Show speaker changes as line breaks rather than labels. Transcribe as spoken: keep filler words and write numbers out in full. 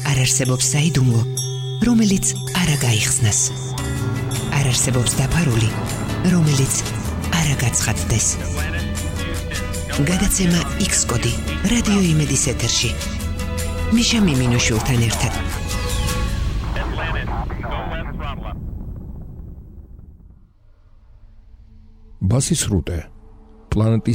არ არსებობს საიდუმლო, რომელიც არ გაიხსნას. არ არსებობს დაფარული, რომელიც არ გაცხადდეს. გადაცემა X კოდი რადიო იმედის ეთერში. მიშა მიმინოშვილთან ერთად.
ბასის რუტე. პლანეტის